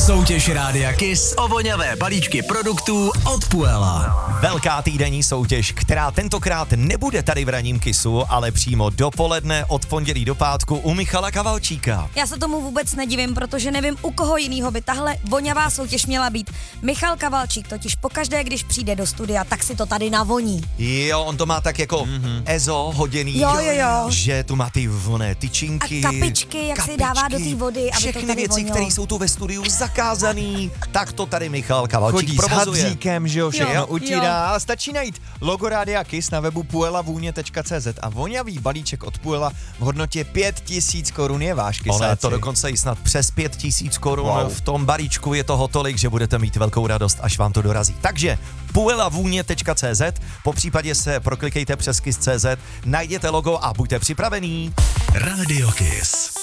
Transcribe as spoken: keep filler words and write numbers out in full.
Soutěž Rádia Kiss o voňavé balíčky produktů od Puella. Velká týdenní soutěž, která tentokrát nebude tady v ranním Kissu, ale přímo dopoledne od pondělí do pátku u Michala Kavalčíka. Já se tomu vůbec nedivím, protože nevím, u koho jinýho by tahle voňavá soutěž měla být. Michal Kavalčík totiž pokaždé, když přijde do studia, tak si to tady navoní. Jo, on to má tak jako mm-hmm. ezo hoděný, Jo, jo, jo. že tu má ty voné tyčinky. A kapičky, jak si dává do té vody, aby všechny to tady věci, vonilo. které jsou tu ve studiu zakázaný, tak to tady Michal Kavalčík Chodí provozuje. s hadříkem, že jo, všechno Jo, utírá. A stačí najít logo Rádia Kiss na webu puella vůně tečka cé zet a voňavý balíček od Puella v hodnotě pět tisíc korun je váš, kysáci. Ono je to dokonce i snad přes pět tisíc korun. Wow. V tom balíčku je toho tolik, že budete mít velkou radost, až vám to dorazí. Takže puella vůně tečka cé zet, po případě se proklikejte přes kiss tečka cé zet, najděte logo a buďte připravený. Radio Kiss.